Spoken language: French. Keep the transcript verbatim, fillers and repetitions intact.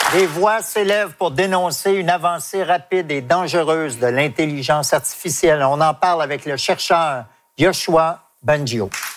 Des voix s'élèvent pour dénoncer une avancée rapide et dangereuse de l'intelligence artificielle. On en parle avec le chercheur Yoshua Bengio.